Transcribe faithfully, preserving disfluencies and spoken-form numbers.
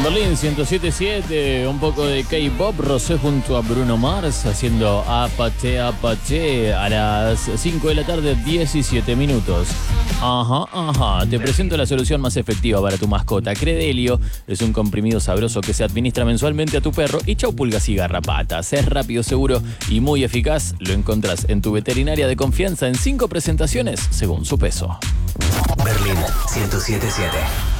En Berlín ciento siete punto siete, un poco de K-pop, Rosé junto a Bruno Mars haciendo Apache Apache a las cinco de la tarde, diecisiete minutos. Ajá, ajá. Te presento la solución más efectiva para tu mascota. Credelio es un comprimido sabroso que se administra mensualmente a tu perro y chau pulgas y garrapatas. Es rápido, seguro y muy eficaz. Lo encontrás en tu veterinaria de confianza en cinco presentaciones según su peso. Berlín ciento siete punto siete.